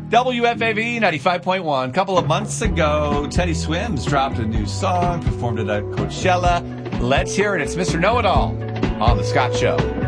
WFAV 95.1. A couple of months ago, Teddy Swims dropped a new song, performed it at Coachella. Let's hear it. It's Mr. Know-It-All on The Scott Show.